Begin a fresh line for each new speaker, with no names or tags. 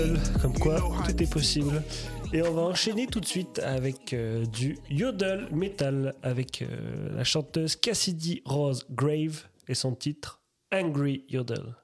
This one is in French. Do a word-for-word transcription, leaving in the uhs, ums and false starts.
Comme quoi, tout est possible. Et on va enchaîner tout de suite avec euh, du yodel metal avec euh, la chanteuse Cassidy Rose Grave et son titre Angry Yodel.